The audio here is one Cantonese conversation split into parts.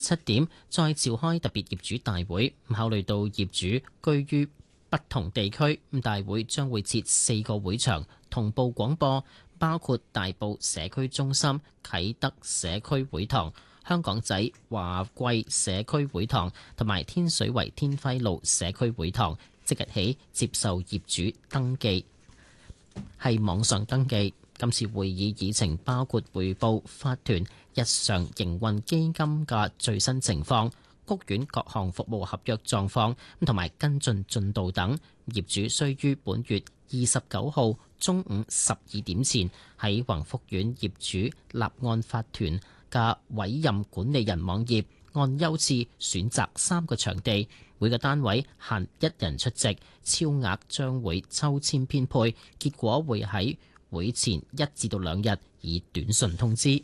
7點再召開特別業主大會。考慮到業主居於不同地區，大會將會設4個會場同步廣播，包括大埔社區中心、啟德社區會堂、香港仔華貴社區會堂同埋天水圍天輝路社區會堂，即日起接受業主登記，係網上登記。今次會議議程包括匯報法團日常營運基金嘅最新情況、屋苑各項服務合約狀況同埋跟進進度等。業主須於本月29號中午12點前喺宏福苑業主立案法團嘅委任管理人網頁按優次選擇3個場地，每個單位限1人出席，超額將會抽籤編配，結果會喺會前1至2日以短信通知。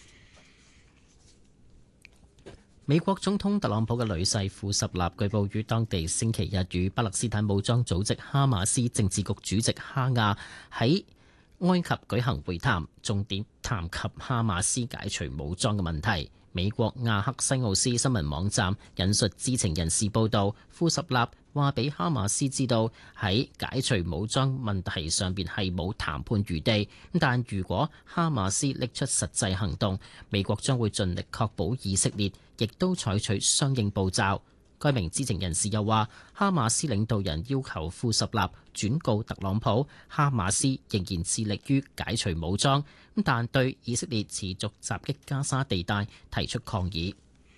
美國總統特朗普嘅女婿庫什納據報於當地星期日與巴勒斯坦武裝組織哈馬斯政治局主席哈亞喺埃及舉行會談，重點談及哈馬斯解除武裝嘅問題。美國亞克西奧斯新聞網站引述知情人士報道，庫什納話俾哈馬斯知道喺解除武裝問題上邊係冇談判餘地，但如果哈馬斯拎出實際行動，美國將會盡力確保以色列亦都採取相應步驟。該名知情人士又話，哈馬斯領導人要求庫什納轉告特朗普，哈馬斯仍然致力於解除武裝，但對以色列持續襲擊加沙地帶提出抗議。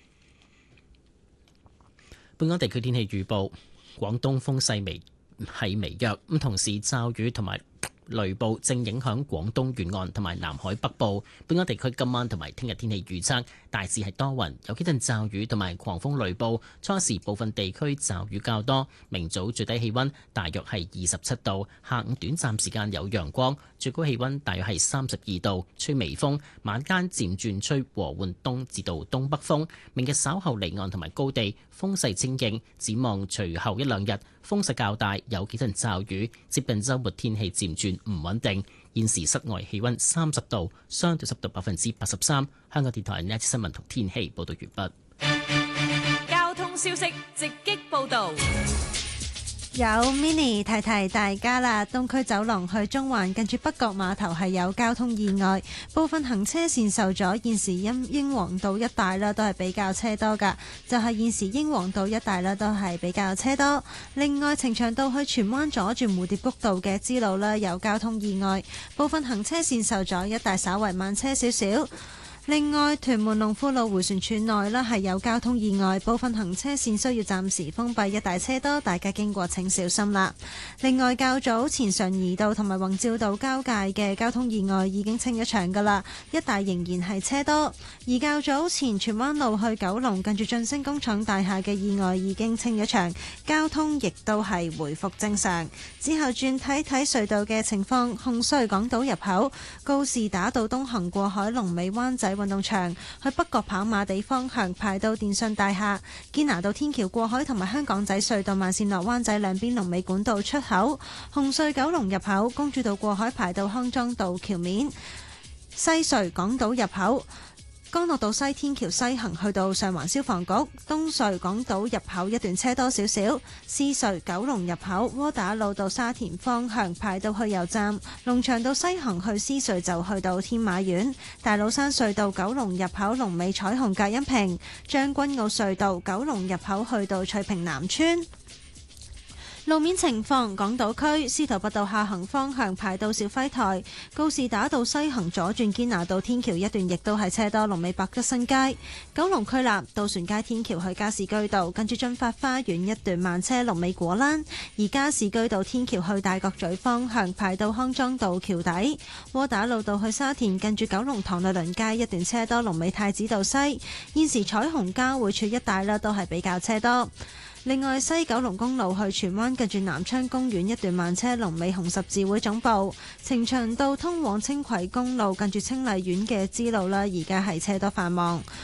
本港地區天氣預報，廣東風勢微弱，咁同時驟雨同埋雷暴正影響廣東沿岸同埋南海北部。本港地區今晚同埋聽日天氣預測大致係多雲，有幾陣驟雨同埋狂風雷暴，初時部分地區驟雨較多。明早最低氣溫大約係27度，下午短暫時間有陽光，最高氣溫大約係32度，吹微風，晚間漸轉吹和緩東至到東北風。明日稍後離岸同埋高地風勢清勁，展望隨後一兩日風勢較大，有幾陣驟雨，接近週末天氣漸轉唔穩定。現時室外氣溫30度，相對濕度83%。香港電台呢一節新聞同天氣報道完畢。 交通消息直擊報道。 有 Mini 提提大家啦，東區走廊去中環近住北角碼頭係有交通意外，部分行車線受阻，現時英皇道一帶啦都係比較車多噶，就係現時英皇道一帶啦都係比較車多。另外，呈祥道去荃灣左轉蝴蝶谷道嘅支路啦有交通意外，部分行車線受阻，一帶稍為慢車少少。另外，屯門龍富路迴旋處內啦係有交通意外，部分行車線需要暫時封閉，一帶車多，大家經過請小心啦。另外，較早前常怡道同埋宏照道交界嘅交通意外已經清一場㗎啦，一帶仍然係車多。而較早前荃灣路去九龍近住晉升工廠大廈嘅意外已經清一場，交通亦都係回復正常。之後轉睇睇隧道嘅情況，紅隧港島入口告士打道東行過海龍尾灣仔運動場，去北角跑馬地方向排到電信大廈，堅拿道天橋過海同埋香港仔隧道慢線落灣仔兩邊龍尾管道出口，紅隧九龍入口公主道過海排到康莊道橋面，西隧港島入口干諾道西天橋西行去到上環消防局，東隧港島入口一段車多少少，獅隧九龍入口窩打老道沙田方向排到去油站，龍翔道西行去獅隧就去到天馬苑，大老山隧道九龍入口龍尾彩虹隔音屏，將軍澳隧道九龍入口去到翠屏南村。路面情況，港島區司徒拔道下行方向排到肇輝台，告士打道西行左轉堅拿道天橋一段亦都係車多，龍尾百德新街。九龍區立渡船街天橋去加士居道近住駿發花園一段慢車，龍尾果欄。而加士居道天橋去大角咀方向排到康莊道橋底，窩打老道去沙田近住九龍塘律倫街一段車多，龍尾太子道西。現時彩虹交匯處一帶啦都係比較車多。另外，西九龍公路去荃灣近住南昌公園一段慢車，龍尾紅十字會總部。呈祥道通往青葵公路近住清麗苑嘅支路啦，而家係車多繁忙。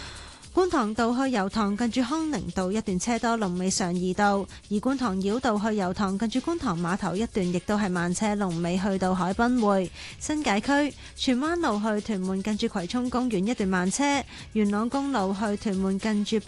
觀塘道去油塘近住康寧道一段車多，龍尾上怡道；而觀塘繞道去油塘近住觀塘碼頭一段亦都係慢車，龍尾去到海濱匯。新界區荃灣路去屯門近住葵涌公園一段慢車，元朗公路去屯門近住